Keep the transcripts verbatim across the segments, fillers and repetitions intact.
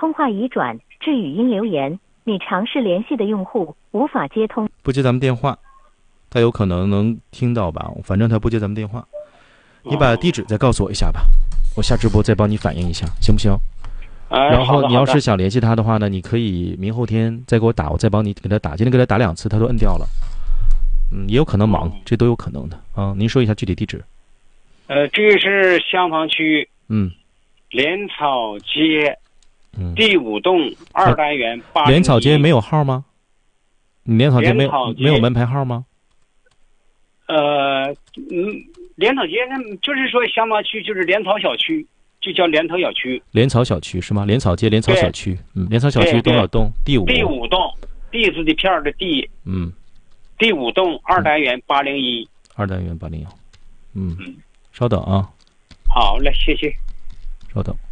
通话已转至语音留言，你尝试联系的用户无法接通。 不接咱们电话，他有可能能听到吧？反正他不接咱们电话。你把地址再告诉我一下吧，我下直播再帮你反映一下，行不行？ 哎、 然后你要是是想联系他的话呢，你可以明后天再给我打，我再帮你给他打。今天给他打两次，他都摁掉了。嗯，也有可能忙， 哦、 这都有可能的啊。您说一下具体地址。 呃，这个是香坊区， 嗯， 莲草街， 嗯， 第五栋二单元八。 莲草街没有号吗？你莲草街没有没有门牌号吗？ 呃，嗯，莲草街那就是说香坊区就是莲草小区，就叫莲草小区。 莲草小区是吗？莲草街莲草小区，嗯，莲草小区多少栋？第五。 第五栋，地字的片儿的地。 嗯。 第五栋二单元八零一。 二单元八零幺。嗯。 嗯。 稍等啊。 好嘞，谢谢。 稍等。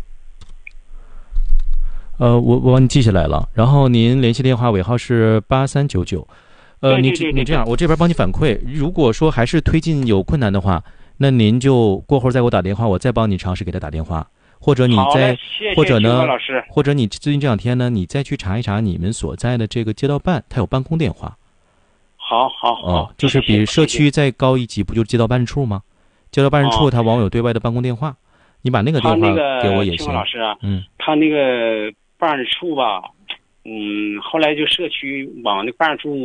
呃，我我帮你记下来了。然后您联系电话尾号是八三九九。呃，你你这样，我这边帮你反馈。如果说还是推进有困难的话，那您就过会儿再给我打电话，我再帮你尝试给他打电话，或者你再谢谢或者呢， 老师或者你最近这两天呢，你再去查一查你们所在的这个街道办，它有办公电话。 好好好、 哦，就是比社区再高一级，不就是街道办事处吗？街道办事处它往往有对外的办公电话，你把那个电话给我也行。 老师啊， 嗯， 他那个办事处吧，嗯，后来就社区往那办事处